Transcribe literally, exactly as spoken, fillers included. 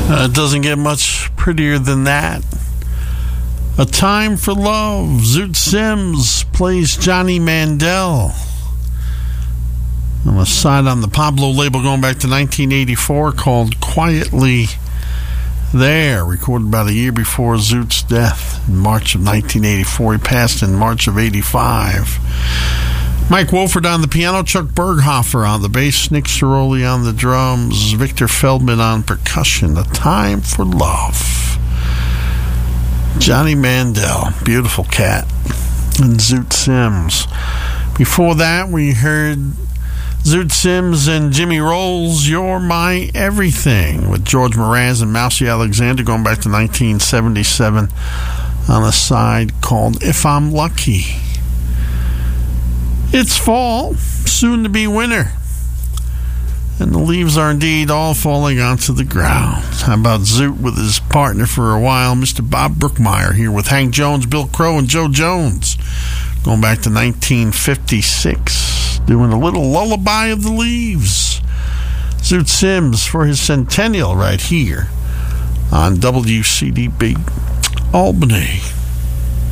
Uh, it doesn't get much prettier than that. A Time for Love. Zoot Sims plays Johnny Mandel. On a side on the Pablo label going back to nineteen eighty-four called Quietly There, recorded about a year before Zoot's death in March of nineteen eighty-four. He passed in March of eighty-five. Mike Wolford on the piano, Chuck Berghofer on the bass, Nick Ciroli on the drums, Victor Feldman on percussion. A Time for Love. Johnny Mandel, beautiful cat, and Zoot Sims. Before that, we heard Zoot Sims and Jimmy Rolls, You're My Everything, with George Mraz and Mousy Alexander going back to nineteen seventy-seven on a side called If I'm Lucky. It's fall, soon to be winter, and the leaves are indeed all falling onto the ground. How about Zoot with his partner for a while, Mister Bob Brookmeyer, here with Hank Jones, Bill Crow, and Joe Jones, going back to nineteen fifty-six, doing a little lullaby of the leaves. Zoot Sims for his centennial right here on W C D B Albany.